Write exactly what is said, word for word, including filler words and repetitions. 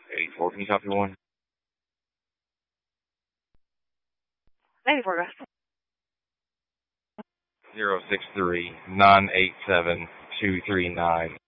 eighty-four, can you copy one? eighty-four, guys. Zero six three nine eight seven two three nine.